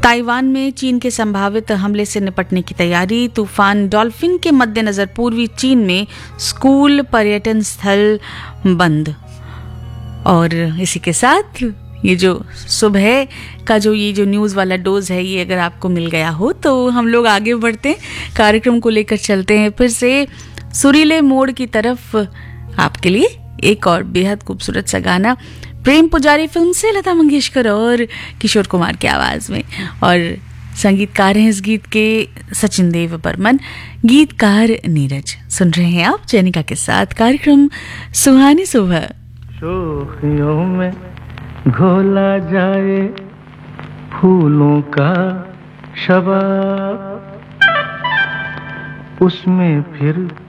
Taiwan में चीन के संभावित हमले से निपटने की तैयारी। तूफान डॉल्फिन के मद्देनजर पूर्वी चीन में स्कूल पर्यटन स्थल बंद। और इसी के साथ ये जो सुबह का ये जो न्यूज़ वाला डोज है, ये अगर आपको मिल गया हो तो हम लोग आगे बढ़ते हैं, कार्यक्रम को लेकर चलते हैं फिर से सुरीले मोड़ की तरफ। आपके लिए एक और बेहद खूबसूरत सा गाना प्रेम पुजारी फिल्म से, लता मंगेशकर और किशोर कुमार की आवाज में। और संगीतकार हैं इस गीत के सचिन देव बर्मन, गीतकार नीरज। सुन रहे हैं आप जैनिका के साथ कार्यक्रम सुहानी सुबह। शोखियों में घोला जाए फूलों का शबाब, उसमें फिर